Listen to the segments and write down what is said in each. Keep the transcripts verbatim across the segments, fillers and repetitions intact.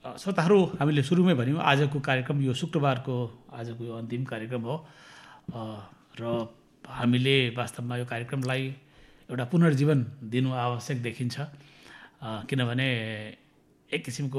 श्रोताहरू, हामीले सुरुमै भन्यौँ आजको कार्यक्रम यो शुक्रबारको आजको यो अन्तिम कार्यक्रम हो र हामीले वास्तवमा यो कार्यक्रमलाई एउटा पुनर्जीवन दिनु आवश्यक देखिन्छ, किनभने एक किसिमको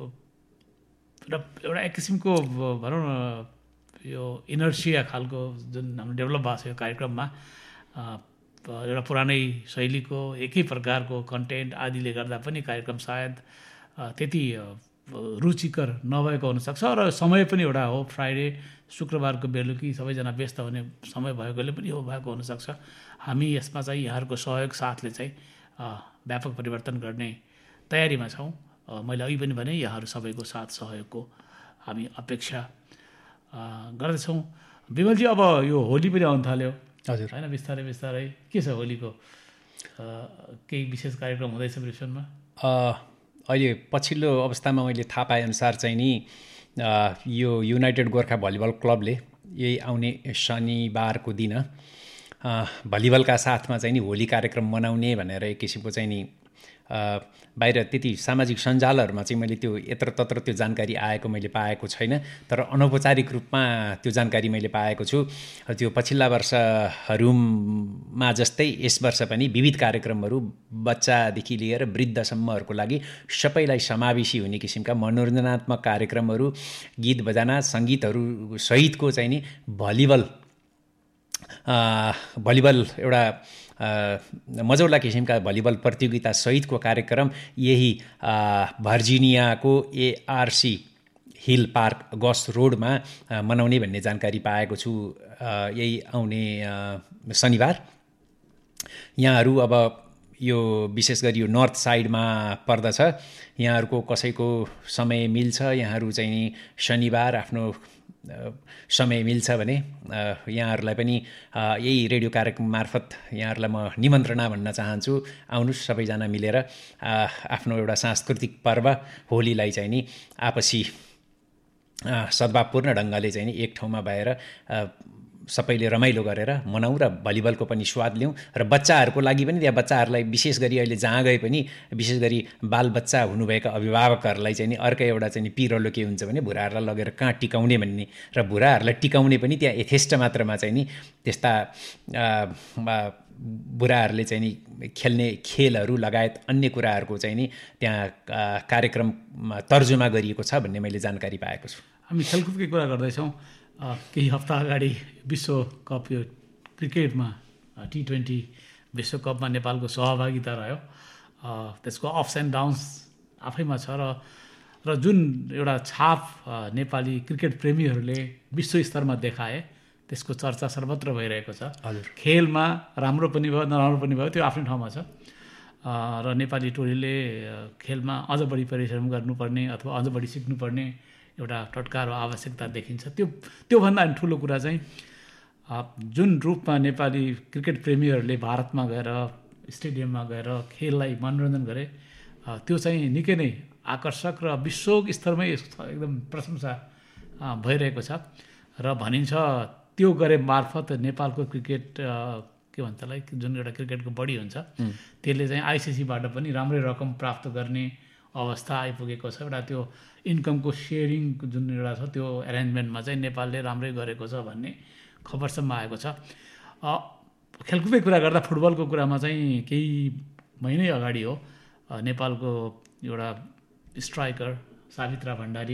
एउटा एक किसिमको भनौँ न यो इनर्सिया खालको जुन हाम्रो डेभलप भएको छ यो कार्यक्रममा, एउटा पुरानै शैलीको एकै प्रकारको कन्टेन्ट आदिले गर्दा पनि कार्यक्रम सायद त्यति रुचिकर नभएको हुनसक्छ र समय पनि एउटा हो, फ्राइडे शुक्रबारको बेलुकी सबैजना व्यस्त हुने समय भएकोले पनि यो भएको हुनसक्छ। हामी यसमा चाहिँ यहाँहरूको सहयोग साथले चाहिँ व्यापक परिवर्तन गर्ने तयारीमा छौँ। मैले अघि पनि भने यहाँहरू सबैको साथ सहयोगको हामी अपेक्षा गर्दछौँ। विमलजी, अब यो होली पनि आउन थाल्यो हजुर होइन, बिस्तारै बिस्तारै के छ होलीको केही विशेष कार्यक्रम हुँदैछ ब्रिस्बेनमा? अहिले पछिल्लो अवस्थामा मैले थाहा पाएअनुसार चाहिँ नि यो युनाइटेड गोर्खा भलिबल क्लबले यही आउने शनिबारको दिन भलिबलका साथमा चाहिँ नि होली कार्यक्रम मनाउने भनेर एक किसिमको चाहिँ नि बाहिर त्यति सामाजिक सञ्जालहरूमा चाहिँ मैले त्यो यत्र तत्र त्यो जानकारी आएको मैले पाएको छैन, तर अनौपचारिक रूपमा त्यो जानकारी मैले पाएको छु। त्यो पछिल्ला वर्षहरूमा जस्तै यस वर्ष पनि विविध कार्यक्रमहरू बच्चादेखि लिएर वृद्धसम्महरूको लागि सबैलाई समावेशी हुने किसिमका मनोरञ्जनात्मक कार्यक्रमहरू, गीत बजाना सङ्गीतहरू सहितको चाहिँ नि भलिबल भलिबल एउटा मजौला किसिमका भलिबल प्रतियोगिता सहितको कार्यक्रम यही भर्जिनियाको एआरसी हिल पार्क गस रोडमा मनाउने भन्ने जानकारी पाएको छु यही आउने शनिबार। यहाँहरू अब यो विशेष गरी यो नर्थ साइडमा पर्दछ, यहाँहरूको कसैको समय मिल्छ, यहाँहरू चाहिँ शनिबार आफ्नो समय मिल्छ भने यहाँहरूलाई पनि यही रेडियो कार्यक्रम मार्फत यहाँहरूलाई म निमन्त्रणा भन्न चाहन्छु। आउनुहोस् सबैजना मिलेर आफ्नो एउटा सांस्कृतिक पर्व होलीलाई चाहिँ नि आपसी सद्भावपूर्ण ढङ्गले चाहिँ नि एक ठाउँमा भएर सबैले रमाइलो गरेर मनाउँ र भलिबलको पनि स्वाद लिउँ। र बच्चाहरूको लागि पनि, त्यहाँ बच्चाहरूलाई विशेष गरी अहिले जहाँ गए पनि विशेष गरी बालबच्चा हुनुभएका अभिभावकहरूलाई चाहिँ नि अर्कै एउटा चाहिँ नि पिरलो के हुन्छ भने बुढाहरूलाई लगेर कहाँ टिकाउने भन्ने, र बुढाहरूलाई टिकाउने पनि त्यहाँ यथेष्ट मात्रामा चाहिँ नि त्यस्ता बुढाहरूले चाहिँ नि खेल्ने खेलहरू लगायत अन्य कुराहरूको चाहिँ नि त्यहाँ कार्यक्रममा तर्जुमा गरिएको छ भन्ने मैले जानकारी पाएको छु। हामी खेलकुदकै कुरा गर्दैछौँ। केही हप्ता अगाडि विश्वकप यो क्रिकेटमा टी ट्वेन्टी विश्वकपमा नेपालको सहभागिता रह्यो। त्यसको अप्स एन्ड डाउन्स आफैमा छ र र जुन एउटा छाप नेपाली क्रिकेट प्रेमीहरूले विश्व स्तरमा देखाए त्यसको चर्चा सर्वत्र भइरहेको छ। खेलमा राम्रो पनि भयो नराम्रो पनि भयो, त्यो आफ्नै ठाउँमा छ र नेपाली टोलीले खेलमा अझ बढी परिश्रम गर्नुपर्ने अथवा अझ बढी सिक्नुपर्ने एउटा टटकार आवश्यकता देखिन्छ। त्यो त्योभन्दा पनि ठुलो कुरा चाहिँ जुन रूपमा नेपाली क्रिकेट प्रेमीहरूले भारतमा गएर स्टेडियममा गएर खेललाई मनोरञ्जन गरे त्यो चाहिँ निकै नै आकर्षक र विश्व स्तरमै एकदम प्रशंसा भइरहेको छ र भनिन्छ त्यो गरे मार्फत नेपालको क्रिकेट के भन्छ त्यसलाई जुन एउटा क्रिकेटको बडी हुन्छ त्यसले चाहिँ आइसिसीबाट पनि राम्रै रकम प्राप्त गर्ने अवस्था आइपुगेको छ। एउटा त्यो इन्कमको सेयरिङ जुन एउटा छ त्यो एरेन्जमेन्टमा चाहिँ नेपालले राम्रै गरेको छ भन्ने खबरसम्म आएको छ। खेलकुदकै कुरा गर्दा फुटबलको कुरामा चाहिँ केही महिनै अगाडि हो नेपालको एउटा स्ट्राइकर सावित्रा भण्डारी